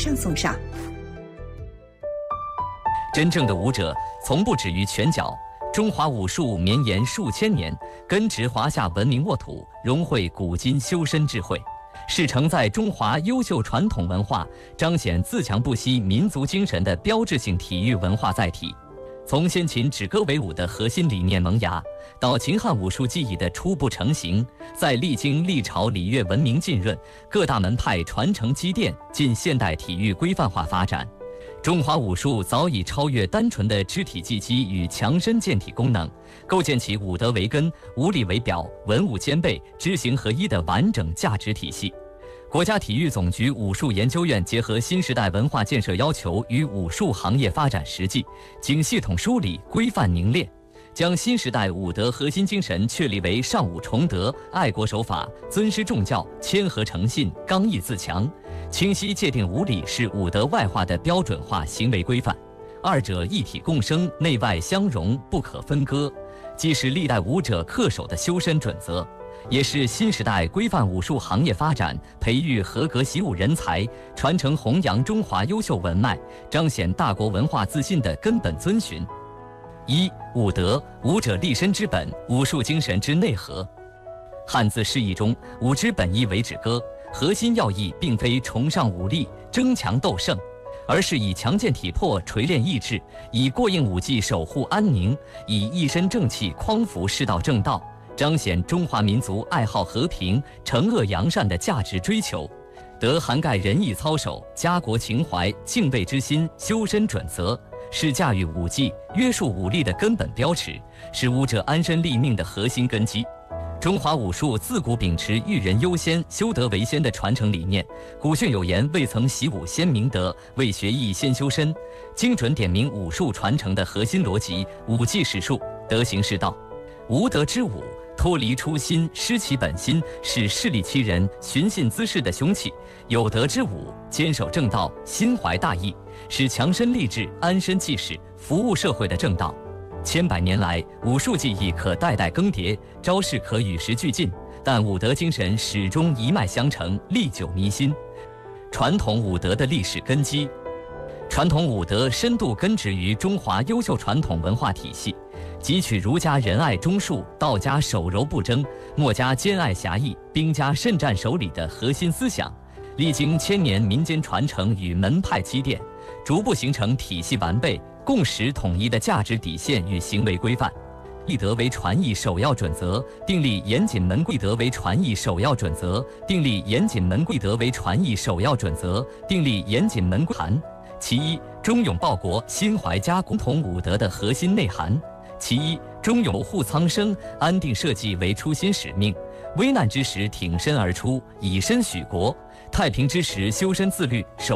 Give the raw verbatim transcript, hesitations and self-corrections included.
上送上。 真正的武者从不止于拳脚，中华武术绵延数千年，根植华夏文明沃土，融汇古今修身智慧，是承载中华优秀传统文化、彰显自强不息民族精神的标志性体育文化载体。从先秦止戈为武的核心理念萌芽，到秦汉武术技艺的初步成型，在历经历朝礼乐文明浸润，各大门派传承积淀，近现代体育规范化发展，中华武术早已超越单纯的肢体技击与强身健体功能，构建起武德为根、武理为表、文武兼备、知行合一的完整价值体系。国家体育总局武术研究院结合新时代文化建设要求与武术行业发展实际，经系统梳理、规范凝练，将新时代武德核心精神确立为尚武崇德、爱国守法、尊师重教、谦和诚信、刚毅自强，清晰界定武理是武德外化的标准化行为规范，二者一体共生，内外相融，不可分割，既是历代武者恪守的修身准则，也是新时代规范武术行业发展、培育合格习武人才、传承弘扬中华优秀文脉、彰显大国文化自信的根本遵循。一、武德，武者立身之本，武术精神之内核。汉字释义中，武之本意为止戈，核心要义并非崇尚武力、争强斗胜，而是以强健体魄锤炼意志，以过硬武技守护安宁，以一身正气匡扶世道正道，彰显中华民族爱好和平、惩恶扬善的价值追求。德涵盖仁义操守、家国情怀、敬畏之心、修身准则，是驾驭武技、约束武力的根本标尺，是武者安身立命的核心根基。中华武术自古秉持育人优先、修德为先的传承理念，古训有言：“未曾习武先明德，未学艺先修身”，精准点明武术传承的核心逻辑：武技是术，德行是道。无德之武，脱离初心，失其本心，是势利欺人、寻衅滋事的凶器；有德之武，坚守正道，心怀大义，是强身立志、安身济世、服务社会的正道。千百年来，武术技艺可代代更迭，招式可与时俱进，但武德精神始终一脉相承，历久弥新。传统武德的历史根基，传统武德深度根植于中华优秀传统文化体系，汲取儒家仁爱忠恕、道家守柔不争、墨家兼爱侠义、兵家慎战守礼的核心思想，历经千年民间传承与门派积淀，逐步形成体系完备、共识统一的价值底线与行为规范。立德为传艺首要准则，订立严谨门规德为传艺首要准则，订立严谨门规德为传艺首要准则，订立严谨门规涵。其一，忠勇报国、心怀家共同武德的核心内涵。其一，忠勇护苍生、安定社稷为初心使命，危难之时挺身而出，以身许国；太平之时修身自律，守